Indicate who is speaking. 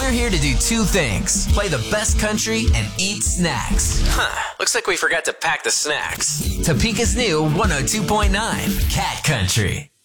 Speaker 1: We're here to do two things. Play the best country and eat snacks.
Speaker 2: Looks like we forgot to pack the snacks.
Speaker 1: Topeka's new 102.9 Cat Country.